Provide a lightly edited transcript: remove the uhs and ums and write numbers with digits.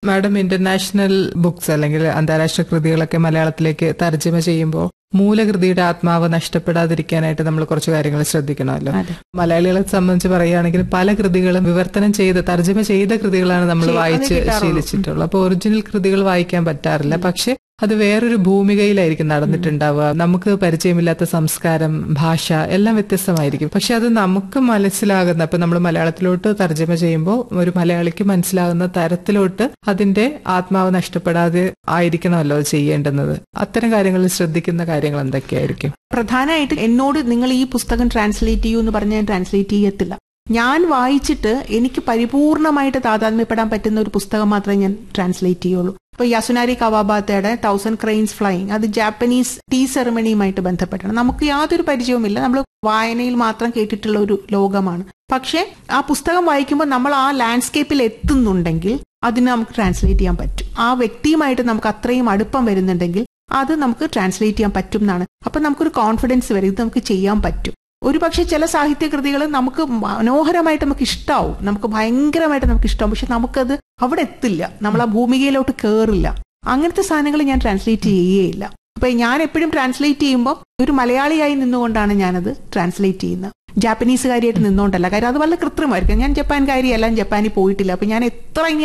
Madam international books അല്ലെങ്കിൽ അന്താരാഷ്ട്ര കൃതികളൊക്കെ മലയാളത്തിലേക്ക് തർജ്ജമ ചെയ്യുമ്പോൾ മൂലകൃതിയുടെ ആത്മാവ് നഷ്ടപ്പെടാതിരിക്കാനായിട്ട് നമ്മൾ കുറച്ച് കാര്യങ്ങൾ ശ്രദ്ധിക്കണമല്ലോ. മലയാളികളെ സംബന്ധിച്ച് പറയുകയാണെങ്കിൽ പല കൃതികളും വിവർത്തനം ചെയ്ത് തർജ്ജമ ചെയ്ത കൃതികളാണ് നമ്മൾ വായിച്ച് ശീലിച്ചിട്ടുള്ളത്. അപ്പോൾ ഒറിജിനൽ കൃതികൾ വായിക്കാൻ പറ്റാറില്ല. പക്ഷെ അത് വേറൊരു ഭൂമികയിലായിരിക്കും നടന്നിട്ടുണ്ടാവുക. നമുക്ക് പരിചയമില്ലാത്ത സംസ്കാരം, ഭാഷ എല്ലാം വ്യത്യസ്തമായിരിക്കും. പക്ഷെ അത് നമുക്ക് മനസ്സിലാകുന്ന, ഇപ്പൊ നമ്മൾ മലയാളത്തിലോട്ട് തർജ്ജമ ചെയ്യുമ്പോൾ ഒരു മലയാളിക്ക് മനസ്സിലാകുന്ന തരത്തിലോട്ട് അതിന്റെ ആത്മാവ് നഷ്ടപ്പെടാതെ ആയിരിക്കണമല്ലോ ചെയ്യേണ്ടുന്നത്. അത്തരം കാര്യങ്ങളിൽ ശ്രദ്ധിക്കുന്ന കാര്യങ്ങൾ എന്തൊക്കെയായിരിക്കും? പ്രധാനമായിട്ട് എന്നോട് നിങ്ങൾ ഈ പുസ്തകം ട്രാൻസ്ലേറ്റ് ചെയ്യൂ എന്ന് പറഞ്ഞാൽ ഞാൻ ട്രാൻസ്ലേറ്റ് ചെയ്യത്തില്ല. ഞാൻ വായിച്ചിട്ട് എനിക്ക് പരിപൂർണമായിട്ട് താതാത്മ്യപ്പെടാൻ പറ്റുന്ന ഒരു പുസ്തകം മാത്രമേ ഞാൻ ട്രാൻസ്ലേറ്റ് ചെയ്യുള്ളൂ. ഇപ്പൊ യാസുനാരി കവാബാത്തയുടെ 1000 Cranes Flying അത് ജാപ്പനീസ് ടീ സെറമണിയുമായിട്ട് ബന്ധപ്പെട്ടാണ്. നമുക്ക് യാതൊരു പരിചയവുമില്ല, നമ്മൾ വായനയിൽ മാത്രം കേട്ടിട്ടുള്ള ഒരു ലോകമാണ്. പക്ഷെ ആ പുസ്തകം വായിക്കുമ്പോൾ നമ്മൾ ആ ലാൻഡ്സ്കേപ്പിൽ എത്തുന്നുണ്ടെങ്കിൽ അതിന് നമുക്ക് ട്രാൻസ്ലേറ്റ് ചെയ്യാൻ പറ്റും. ആ വ്യക്തിയുമായിട്ട് നമുക്ക് അത്രയും അടുപ്പം വരുന്നുണ്ടെങ്കിൽ അത് നമുക്ക് ട്രാൻസ്ലേറ്റ് ചെയ്യാൻ പറ്റും എന്നാണ്. അപ്പൊ നമുക്കൊരു കോൺഫിഡൻസ് വരും, ഇത് നമുക്ക് ചെയ്യാൻ പറ്റും. ഒരുപക്ഷെ ചില സാഹിത്യകൃതികൾ നമുക്ക് മനോഹരമായിട്ട് നമുക്ക് ഇഷ്ടാവും, നമുക്ക് ഭയങ്കരമായിട്ട് നമുക്ക് ഇഷ്ടമാവും, പക്ഷെ നമുക്കത് അവിടെ എത്തില്ല, നമ്മൾ ആ ഭൂമികയിലോട്ട് കയറില്ല. അങ്ങനത്തെ സാധനങ്ങൾ ഞാൻ ട്രാൻസ്ലേറ്റ് ചെയ്യുകയില്ല. അപ്പൊ ഞാൻ എപ്പോഴും ട്രാൻസ്ലേറ്റ് ചെയ്യുമ്പോൾ ഒരു മലയാളിയായി നിന്നുകൊണ്ടാണ് ഞാനത് ട്രാൻസ്ലേറ്റ് ചെയ്യുന്നത്, ജാപ്പനീസുകാരിയായിട്ട് നിന്നുകൊണ്ടല്ല. കാര്യം അത് വളരെ കൃത്രിമമായിരിക്കും. ഞാൻ ജപ്പാൻകാരിയല്ല, ജപ്പാനിൽ പോയിട്ടില്ല. അപ്പൊ ഞാൻ എത്ര